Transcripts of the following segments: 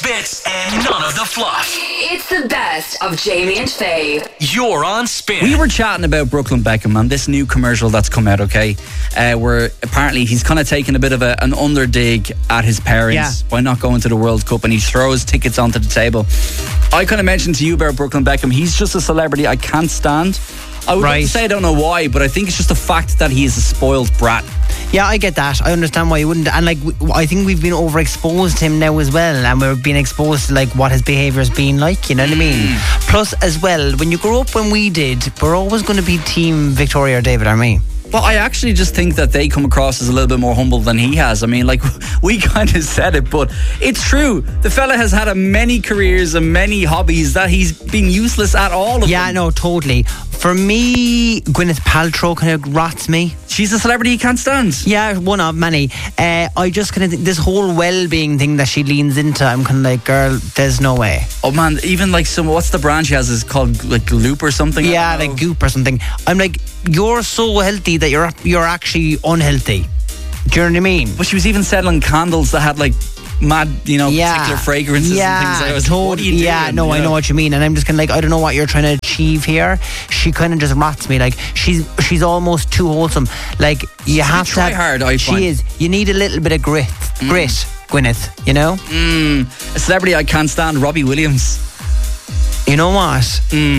biggest bits and none of the fluff. It's the best of Jamie and Faye. You're on Spin. We were chatting about Brooklyn Beckham and this new commercial that's come out, okay? Where apparently he's kind of taken a bit of an underdig at his parents by not going to the World Cup, and he throws tickets onto the table. I kind of mentioned to you about Brooklyn Beckham. He's just a celebrity I can't stand. I would like to say I don't know why, but I think it's just the fact that he is a spoiled brat. Yeah, I get that. I understand why you wouldn't. And like, I think we've been overexposed to him now as well, and we're being exposed to like what his behaviour has been like, you know what I mean? Plus as well, when you grow up when we did, we're always going to be team Victoria or David, aren't we? Well, I actually just think that they come across as a little bit more humble than he has. I mean, like, we kind of said it, but it's true. The fella has had many careers and many hobbies that he's been useless at all of them. Yeah, no, totally. For me, Gwyneth Paltrow kind of rots me. She's a celebrity you can't stand. Yeah, one of many. I just kind of think this whole well-being thing that she leans into, I'm kind of like, girl, there's no way. Oh man, even like what's the brand she has? Is it called like Loop or something? Yeah, like Goop or something. I'm like, you're so healthy that you're actually unhealthy. Do you know what I mean? But she was even selling candles that had like mad, particular fragrances and things. I was like, what are you doing? I know what you mean. And I'm just kind of like, I don't know what you're trying to achieve here. She kind of just rots me. Like, she's almost too wholesome. Like, you have to try hard, I find. She is. You need a little bit of grit, Gwyneth, you know? A celebrity I can't stand, Robbie Williams. You know what?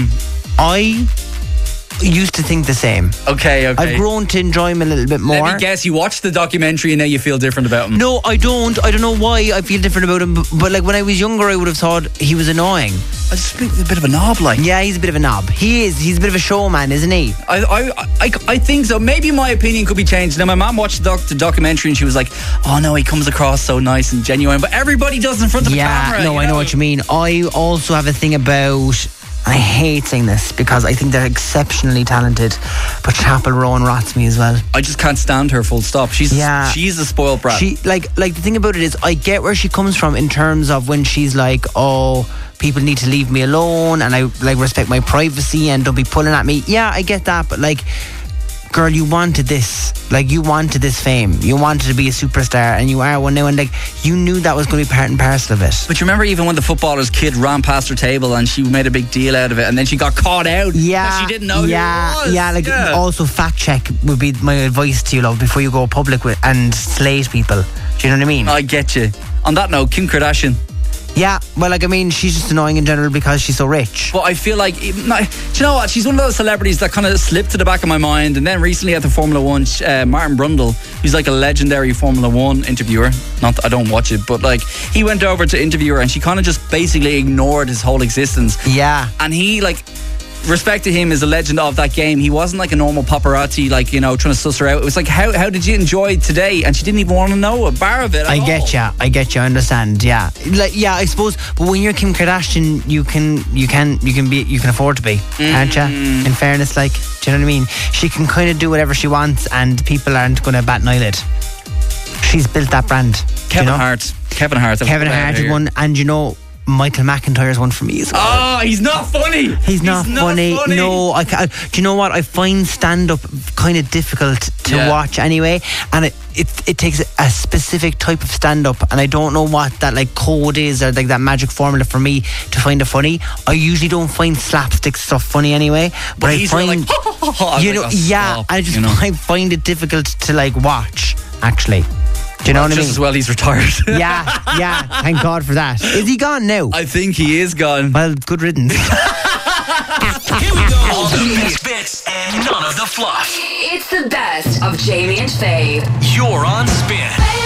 I used to think the same. Okay. I've grown to enjoy him a little bit more. Let me guess, you watched the documentary and now you feel different about him. No, I don't. I don't know why I feel different about him. But like when I was younger, I would have thought he was annoying. I just think he's a bit of a knob, like. Yeah, he's a bit of a knob. He is. He's a bit of a showman, isn't he? I think so. Maybe my opinion could be changed. Now, my mom watched the documentary and she was like, oh no, he comes across so nice and genuine. But everybody does in front of the camera. Yeah, no, I know what you mean. I also have a thing about... I hate saying this because I think they're exceptionally talented, but Chapel Rowan rots me as well. I just can't stand her, full stop. She's a spoiled brat. She like the thing about it is I get where she comes from in terms of when she's like, oh, people need to leave me alone and I like respect my privacy and don't be pulling at me. Yeah, I get that, but like, girl, you wanted this. Like, you wanted this fame. You wanted to be a superstar, and you are one now. And like, you knew that was going to be part and parcel of it. But you remember even when the footballer's kid ran past her table and she made a big deal out of it, and then she got caught out. Yeah, she didn't know who it was. Yeah, like also fact check would be my advice to you, love, before you go public with and slate people. Do you know what I mean? I get you. On that note, Kim Kardashian. Yeah, well, like, I mean, she's just annoying in general because she's so rich. But I feel like, do you know what? She's one of those celebrities that kind of slipped to the back of my mind. And then recently at the Formula One, Martin Brundle, who's like a legendary Formula One interviewer. Not that I don't watch it, but like, he went over to interview her and she kind of just basically ignored his whole existence. Yeah. And he, like, respect to him as a legend of that game. He wasn't like a normal paparazzi, like, trying to suss her out. It was like, how did you enjoy today? And she didn't even want to know a bar of it. I get you. I understand. Yeah, like, yeah, I suppose. But when you're Kim Kardashian, you can afford to be, can't you? In fairness, like, do you know what I mean? She can kind of do whatever she wants, and people aren't going to bat an eyelid. She's built that brand. Kevin Hart. Kevin Hart is one, and Michael McIntyre's one for me as well. Oh, he's not funny. He's not funny. No, do you know what? I find stand-up kind of difficult to watch anyway, and it takes a specific type of stand-up, and I don't know what that like code is or like that magic formula for me to find it funny. I usually don't find slapstick stuff funny anyway, but I find I find it difficult to like watch actually. Do you know what I mean? Just as well he's retired. Yeah, thank God for that. Is he gone now? I think he is gone. Well, good riddance. Here we go. All the biggest bits and none of the fluff. It's the best of Jamie and Faye. You're on Spin.